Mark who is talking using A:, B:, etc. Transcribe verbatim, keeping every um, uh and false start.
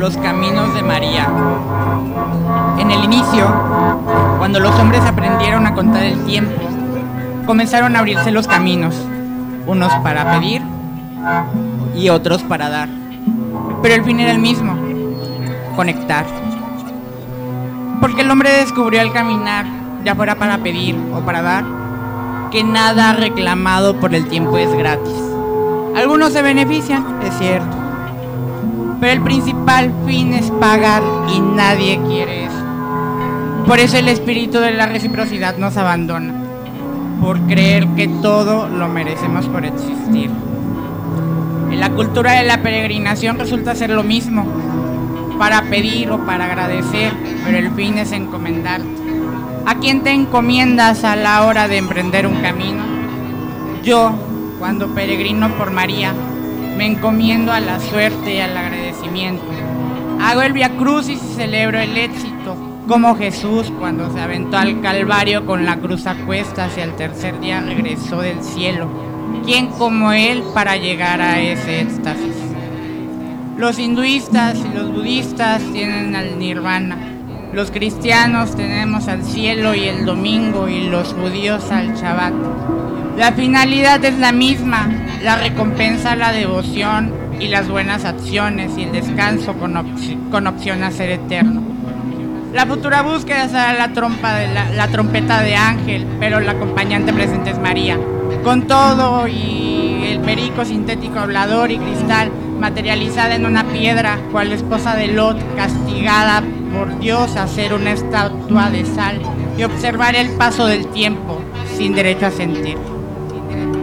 A: Los caminos de María. En el inicio, cuando los hombres aprendieron a contar el tiempo, comenzaron a abrirse los caminos, unos para pedir y otros para dar. Pero el fin era el mismo: conectar. Porque el hombre descubrió al caminar, ya fuera para pedir o para dar, que nada reclamado por el tiempo es gratis. Algunos se benefician, es cierto, pero el principal fin es pagar y nadie quiere eso. Por eso el espíritu de la reciprocidad nos abandona, por creer que todo lo merecemos por existir. En la cultura de la peregrinación resulta ser lo mismo, para pedir o para agradecer, pero el fin es encomendarte. ¿A quién te encomiendas a la hora de emprender un camino? Yo, cuando peregrino por María, me encomiendo a la suerte y al agradecimiento. Hago el Vía Crucis y celebro el éxito, como Jesús cuando se aventó al Calvario con la cruz a cuestas y al tercer día regresó del cielo. ¿Quién como él para llegar a ese éxtasis? Los hinduistas y los budistas tienen al nirvana. Los cristianos tenemos al cielo y el domingo, y los judíos al Shabbat. La finalidad es la misma: la recompensa, la devoción y las buenas acciones, y el descanso con, op con opción a ser eterno. La futura búsqueda será la, trompa de la, la trompeta de ángel, pero la acompañante presente es María. Con todo y el perico sintético hablador y cristal, materializada en una piedra, cual esposa de Lot, castigada por Dios a ser una estatua de sal y observar el paso del tiempo sin derecho a sentir.